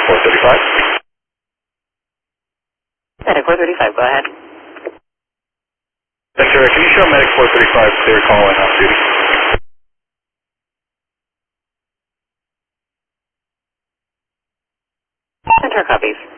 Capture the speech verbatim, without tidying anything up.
four thirty-five. Medic four thirty-five, go ahead. Center, can you show Medic four thirty-five clear call and off duty? Center copies.